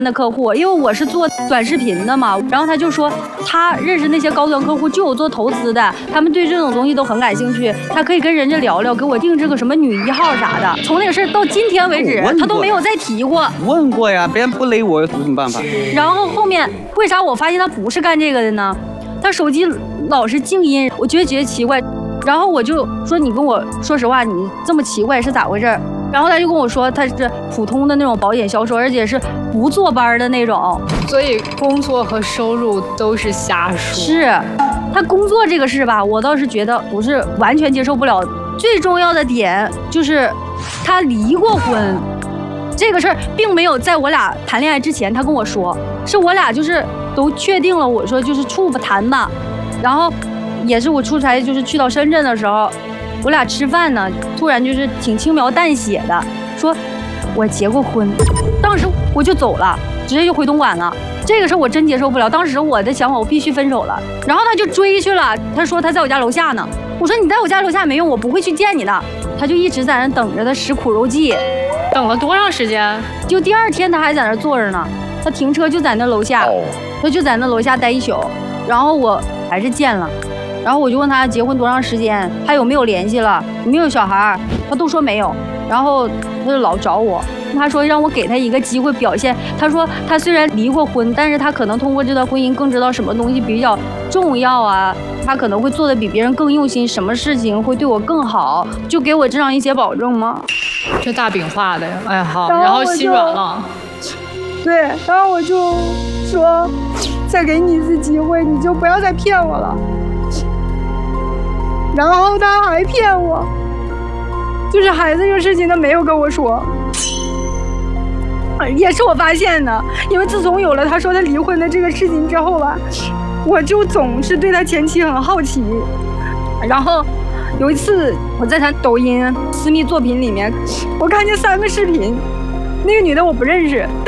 的客户，因为我是做短视频的嘛，然后他就说他认识那些高端客户，就有做投资的，他们对这种东西都很感兴趣，他可以跟人家聊聊，给我定制个什么女1号啥的。从那个事到今天为止，他都没有再提过。 问过呀，别人不勒我有什么办法？ 然后后面为啥我发现他不是干这个的呢？他手机老是静音，我觉得奇怪。然后我就说你跟我说实话，你这么奇怪是咋回事？然后他就跟我说他是普通的那种保险销售，而且是不坐班的那种， 所以工作和收入都是瞎说。 是，他工作这个事吧，我倒是觉得不是完全接受不了。最重要的点就是他离过婚，这个事儿并没有在我俩谈恋爱之前他跟我说，是我俩就是都确定了，我说就是处谈吧，然后也是我出差就是去到深圳的时候。我俩吃饭呢，突然就是挺轻描淡写的说，我结过婚，当时我就走了，直接就回东莞了。这个事我真接受不了，当时我的想法我必须分手了。然后他就追去了，他说他在我家楼下呢。我说你在我家楼下没用，我不会去见你的。他就一直在那等着他吃苦肉计。 等了多长时间？ 就第2天他还在那坐着呢，他停车就在那楼下，他就在那楼下待1宿。然后我还是见了。然后我就问他结婚多长时间，还有没有联系了，有没有小孩，他都说没有。然后他就老找我，他说让我给他一个机会表现。他说他虽然离过婚，但是他可能通过这段婚姻更知道什么东西比较重要啊，他可能会做得比别人更用心，什么事情会对我更好，就给我这样一些保证嘛。 这大饼画的呀，哎好，然后心软了。 对，然后我就说，再给你一次机会，你就不要再骗我了。然后他还骗我，就是孩子这个事情他没有跟我说，也是我发现的。因为自从有了他说他离婚的这个事情之后吧，我就总是对他前妻很好奇。然后有一次我在他抖音私密作品里面，我看见3个视频，那个女的我不认识。